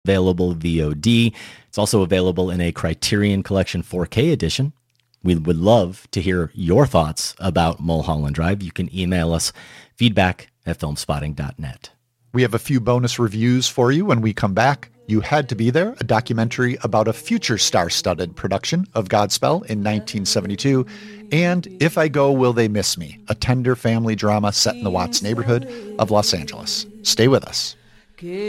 available VOD. It's also available in a Criterion Collection 4K edition. We would love to hear your thoughts about Mulholland Drive. You can email us feedback@filmspotting.net. We have a few bonus reviews for you when we come back. You Had to Be There, a documentary about a future star-studded production of Godspell in 1972. And If I Go, Will They Miss Me, a tender family drama set in the Watts neighborhood of Los Angeles. Stay with us.